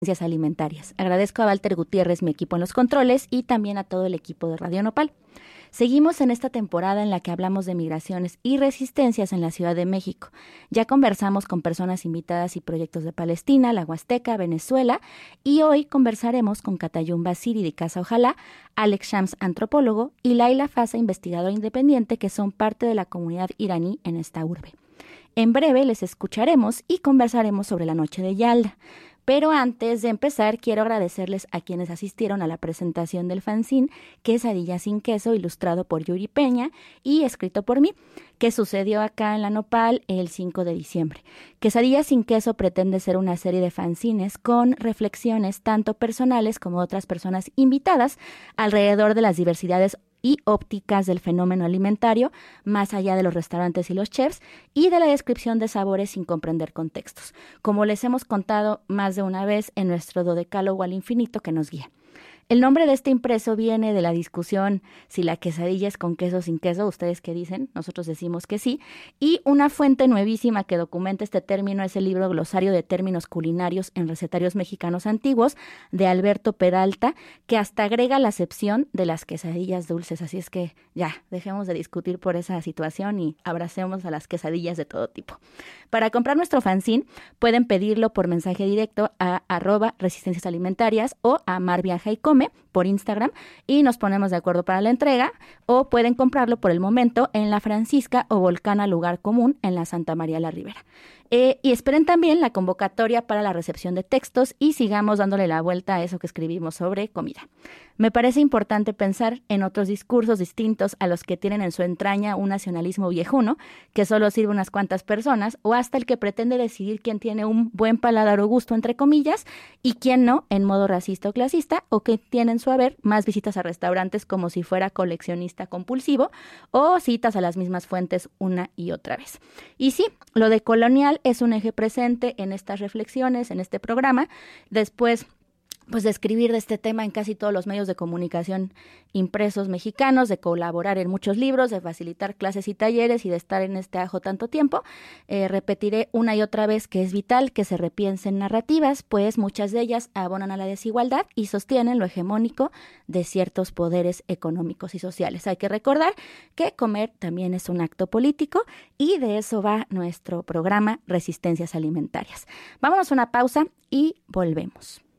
Resistencias Alimentarias. Agradezco a Walter Gutiérrez, mi equipo en los controles, y también a todo el equipo de Radio Nopal. Seguimos en esta temporada en la que hablamos de migraciones y resistencias en la Ciudad de México. Ya conversamos con personas invitadas y proyectos de Palestina, la Huasteca, Venezuela, y hoy conversaremos con Katayum Basiri de Casa Ojalá, Alex Shams, antropólogo, y Laila Fasa, investigadora independiente, que son parte de la comunidad iraní en esta urbe. En breve les escucharemos y conversaremos sobre la noche de Yalda. Pero antes de empezar, quiero agradecerles a quienes asistieron a la presentación del fanzine Quesadilla sin queso, ilustrado por Yuri Peña y escrito por mí, que sucedió acá en la Nopal el 5 de diciembre. Quesadilla sin queso pretende ser una serie de fanzines con reflexiones tanto personales como de otras personas invitadas alrededor de las diversidades y ópticas del fenómeno alimentario, más allá de los restaurantes y los chefs, y de la descripción de sabores sin comprender contextos, como les hemos contado más de una vez en nuestro dodecálogo al infinito que nos guía. El nombre de este impreso viene de la discusión si la quesadilla es con queso o sin queso. ¿Ustedes qué dicen? Nosotros decimos que sí. Y una fuente nuevísima que documenta este término es el libro Glosario de Términos Culinarios en Recetarios Mexicanos Antiguos de Alberto Peralta, que hasta agrega la acepción de las quesadillas dulces. Así es que ya, dejemos de discutir por esa situación y abracemos a las quesadillas de todo tipo. Para comprar nuestro fanzine pueden pedirlo por mensaje directo a @Resistencias Alimentarias o a Mar Viaja y Come por Instagram y nos ponemos de acuerdo para la entrega, o pueden comprarlo por el momento en La Francisca o Volcana Lugar Común en la Santa María la Ribera. Y esperen también la convocatoria para la recepción de textos y sigamos dándole la vuelta a eso que escribimos sobre comida. Me parece importante pensar en otros discursos distintos a los que tienen en su entraña un nacionalismo viejuno que solo sirve a unas cuantas personas, o hasta el que pretende decidir quién tiene un buen paladar o gusto, entre comillas, y quién no, en modo racista o clasista, o que tiene en su haber más visitas a restaurantes como si fuera coleccionista compulsivo, o citas a las mismas fuentes una y otra vez. Y sí, lo de colonial es un eje presente en estas reflexiones, en este programa. Después, pues, de escribir de este tema en casi todos los medios de comunicación impresos mexicanos, de colaborar en muchos libros, de facilitar clases y talleres y de estar en este ajo tanto tiempo, repetiré una y otra vez que es vital que se repiensen narrativas, pues muchas de ellas abonan a la desigualdad y sostienen lo hegemónico de ciertos poderes económicos y sociales. Hay que recordar que comer también es un acto político y de eso va nuestro programa Resistencias Alimentarias. Vámonos a una pausa y volvemos.